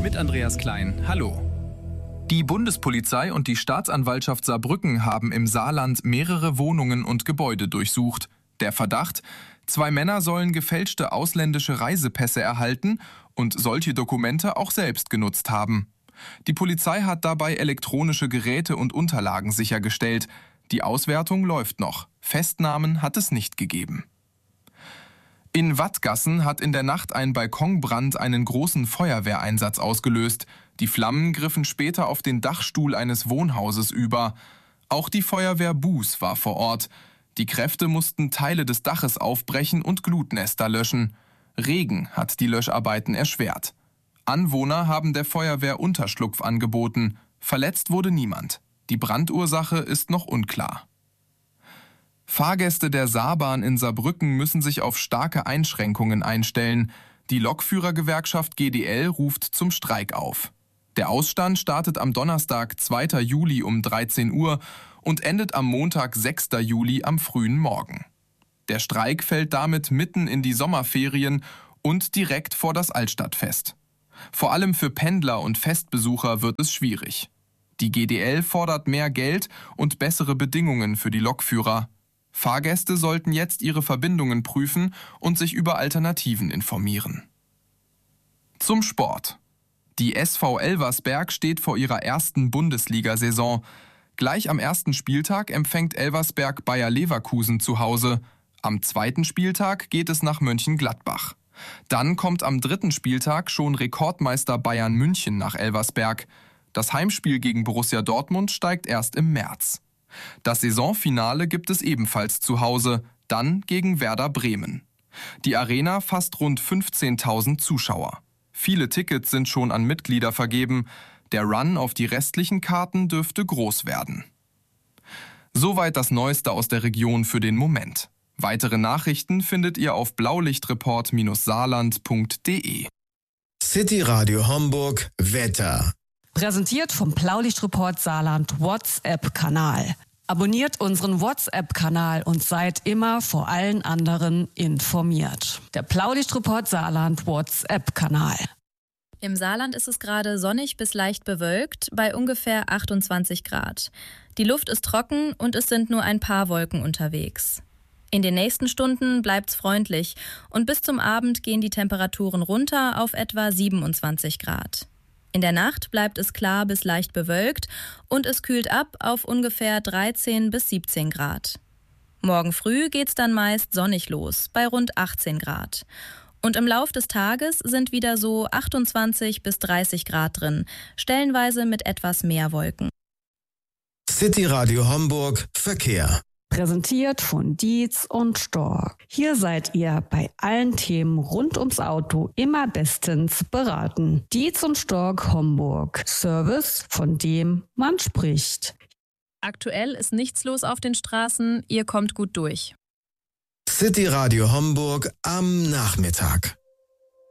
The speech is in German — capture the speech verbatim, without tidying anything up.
mit Andreas Klein. Hallo. Die Bundespolizei und die Staatsanwaltschaft Saarbrücken haben im Saarland mehrere Wohnungen und Gebäude durchsucht. Der Verdacht: Zwei Männer sollen gefälschte ausländische Reisepässe erhalten und solche Dokumente auch selbst genutzt haben. Die Polizei hat dabei elektronische Geräte und Unterlagen sichergestellt. Die Auswertung läuft noch. Festnahmen hat es nicht gegeben. In Wattgassen hat in der Nacht ein Balkonbrand einen großen Feuerwehreinsatz ausgelöst. Die Flammen griffen später auf den Dachstuhl eines Wohnhauses über. Auch die Feuerwehr Buß war vor Ort. Die Kräfte mussten Teile des Daches aufbrechen und Glutnester löschen. Regen hat die Löscharbeiten erschwert. Anwohner haben der Feuerwehr Unterschlupf angeboten. Verletzt wurde niemand. Die Brandursache ist noch unklar. Fahrgäste der Saarbahn in Saarbrücken müssen sich auf starke Einschränkungen einstellen. Die Lokführergewerkschaft G D L ruft zum Streik auf. Der Ausstand startet am Donnerstag, zweiter Juli um dreizehn Uhr und endet am Montag, sechster Juli am frühen Morgen. Der Streik fällt damit mitten in die Sommerferien und direkt vor das Altstadtfest. Vor allem für Pendler und Festbesucher wird es schwierig. Die G D L fordert mehr Geld und bessere Bedingungen für die Lokführer. Fahrgäste sollten jetzt ihre Verbindungen prüfen und sich über Alternativen informieren. Zum Sport. Die S V Elversberg steht vor ihrer ersten Bundesliga-Saison. Gleich am ersten Spieltag empfängt Elversberg Bayer Leverkusen zu Hause. Am zweiten Spieltag geht es nach Mönchengladbach. Dann kommt am dritten Spieltag schon Rekordmeister Bayern München nach Elversberg. Das Heimspiel gegen Borussia Dortmund steigt erst im März. Das Saisonfinale gibt es ebenfalls zu Hause, dann gegen Werder Bremen. Die Arena fasst rund fünfzehntausend Zuschauer. Viele Tickets sind schon an Mitglieder vergeben. Der Run auf die restlichen Karten dürfte groß werden. Soweit das Neueste aus der Region für den Moment. Weitere Nachrichten findet ihr auf blaulichtreport saarland punkt de. City Radio Homburg Wetter. Präsentiert vom Blaulichtreport Saarland WhatsApp-Kanal. Abonniert unseren WhatsApp-Kanal und seid immer vor allen anderen informiert. Der Blaulichtreport Saarland WhatsApp-Kanal. Im Saarland ist es gerade sonnig bis leicht bewölkt, bei ungefähr achtundzwanzig Grad. Die Luft ist trocken und es sind nur ein paar Wolken unterwegs. In den nächsten Stunden bleibt's freundlich und bis zum Abend gehen die Temperaturen runter auf etwa siebenundzwanzig Grad. In der Nacht bleibt es klar bis leicht bewölkt und es kühlt ab auf ungefähr dreizehn bis siebzehn Grad. Morgen früh geht's dann meist sonnig los, bei rund achtzehn Grad. Und im Lauf des Tages sind wieder so achtundzwanzig bis dreißig Grad drin, stellenweise mit etwas mehr Wolken. City Radio Homburg Verkehr. Präsentiert von Dietz und Stork. Hier seid ihr bei allen Themen rund ums Auto immer bestens beraten. Dietz und Stork Homburg. Service, von dem man spricht. Aktuell ist nichts los auf den Straßen, ihr kommt gut durch. City Radio Homburg am Nachmittag.